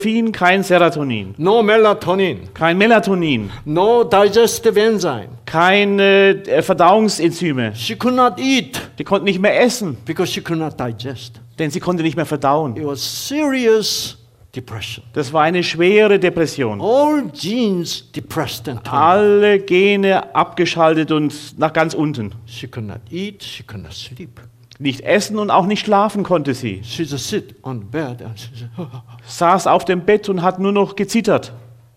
kein Serotonin, no melatonin, kein Melatonin, no digestive enzyme. keine Verdauungsenzyme. She could not eat Die konnte nicht mehr essen, because she could not digest. denn sie konnte nicht mehr verdauen. It was serious depression. Das war eine schwere Depression. All genes depressed and turned. Alle Gene abgeschaltet und nach ganz unten. She could not eat, she could not sleep. Nicht essen und auch nicht schlafen konnte sie. She just sit on the bed and she said, Saß auf dem Bett und hat nur noch gezittert.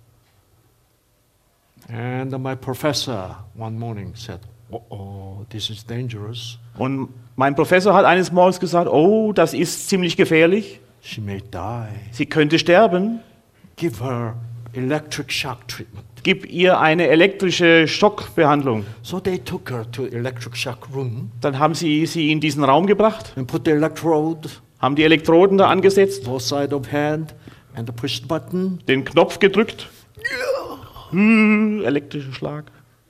and my professor one morning said, oh, this is dangerous. Und mein Professor hat eines Morgens gesagt, oh, das ist ziemlich gefährlich. She may die. Sie könnte sterben. Give her electric shock treatment. Gib ihr eine elektrische Schockbehandlung. So they took her to electric shock room Dann haben sie in diesen Raum gebracht, and put the electrode haben die Elektroden da angesetzt, both side of hand and the push button. den Knopf gedrückt. Elektrischer Schlag.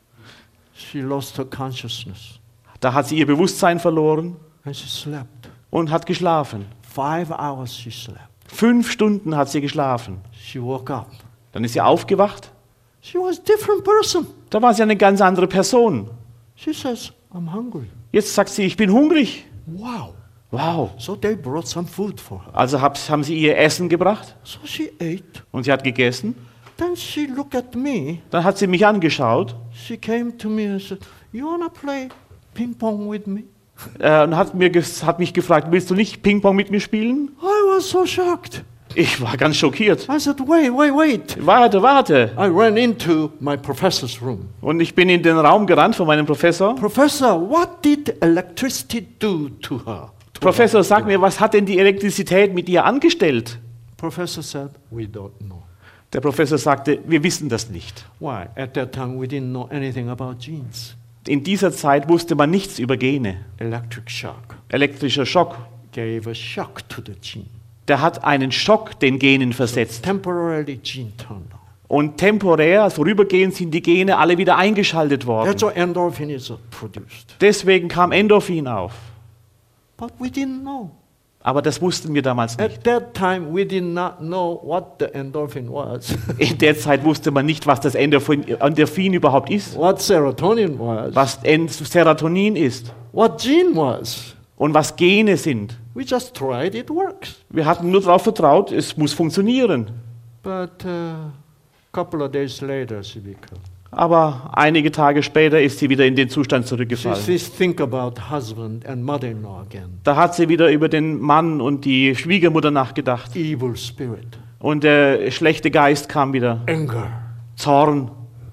She lost her consciousness Da hat sie ihr Bewusstsein verloren and she slept. und hat geschlafen. 5 hours she slept. 5 Stunden hat sie geschlafen. She woke up. Dann ist sie aufgewacht. She was a different person. Da war sie eine ganz andere Person. She says, I'm hungry. Jetzt sagt sie, ich bin hungrig. Wow. Wow. So they brought some food for her. Also haben sie ihr Essen gebracht So she ate. und sie hat gegessen. Then she looked at me. Dann hat sie mich angeschaut She came to me and said, you wanna play ping pong with me? und hat mich gefragt, willst du nicht Ping-Pong mit mir spielen? I was so shocked. Ich war ganz schockiert. I said, wait. Warte. I ran into my professor's room. Und ich bin in den Raum gerannt von meinem Professor. Professor, what did electricity do to her? Professor, sag mir, was hat denn die Elektrizität mit ihr angestellt? Professor said, we don't know. Der Professor sagte, wir wissen das nicht. Why? At that time, we didn't know anything about genes. In dieser Zeit wusste man nichts über Gene. Electric shock Elektrischer Schock, gave a shock to the gene. der hat einen Schock den Genen versetzt. Temporarily, gene turned on. Und temporär, vorübergehend, sind die Gene alle wieder eingeschaltet worden. That's why endorphin is produced. Deswegen kam Endorphin auf. But we didn't know. Aber das wussten wir damals nicht. At that time, we did not know what the endorphin was, In der Zeit wusste man nicht, was das Endorphin überhaupt ist, what serotonin was, was Serotonin ist what gene was. und was Gene sind. We just tried, it works. Wir hatten nur darauf vertraut, es muss funktionieren. But couple of days later, she became. Aber einige Tage später ist sie wieder in den Zustand She zurückgefallen. think about husband and mother-in-law again. Da hat sie wieder über den Mann und die Schwiegermutter nachgedacht. Evil spirit, Und der schlechte Geist kam wieder. anger, Zorn,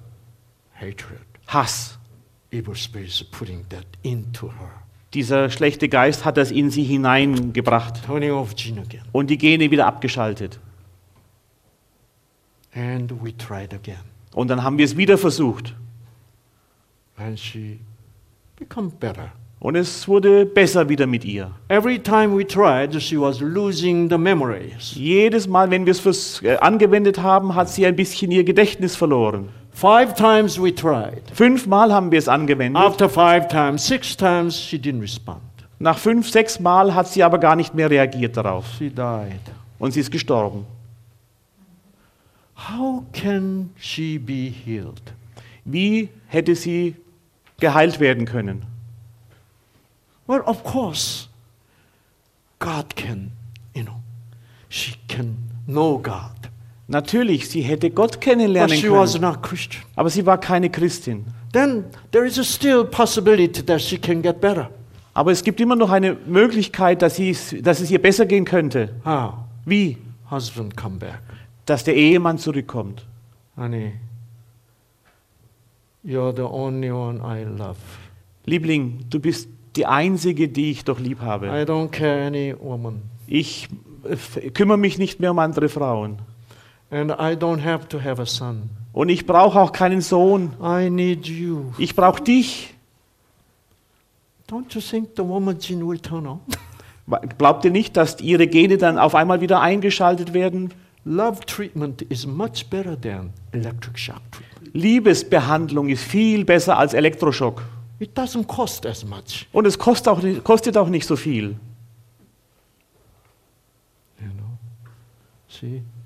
hatred. Hass. Evil spirit is putting that into her. Dieser schlechte Geist hat das in sie hineingebracht Turning off gene again. und die Gene wieder abgeschaltet. And we tried again. Und dann haben wir es wieder versucht. And she become better. Und es wurde besser wieder mit ihr. Every time we tried, she was losing the memories. Jedes Mal, wenn wir es angewendet haben, hat sie ein bisschen ihr Gedächtnis verloren. 5 times we tried. 5 Mal haben wir es angewendet. After 5 times, 6 times, she didn't respond. Nach 5, 6 Mal hat sie aber gar nicht mehr reagiert darauf. She died. Und sie ist gestorben. How can she be healed? Wie hätte sie geheilt werden können? Well, of course, God can, she can know God. Natürlich, sie hätte Gott But kennenlernen she was können. not Christian. Aber sie war keine Christin. Then there is a still possibility that she can get better. Aber es gibt immer noch eine Möglichkeit, dass es ihr besser gehen könnte. How? Wie? Husband come back. Dass der Ehemann zurückkommt. Honey, you're the only one I love. Liebling, du bist die Einzige, die ich doch lieb I habe. don't care any woman. Ich kümmere mich nicht mehr um andere Frauen. And I don't have to have a son. Und ich brauche auch keinen Sohn. I need you. Ich brauche dich. Don't you think the woman gene will turn on? Glaubt ihr nicht, dass ihre Gene dann auf einmal wieder eingeschaltet werden? Love treatment is much better than electric shock treatment. Liebesbehandlung ist viel besser als Elektroschock. It doesn't cost as much. Und es kostet auch nicht so viel. See?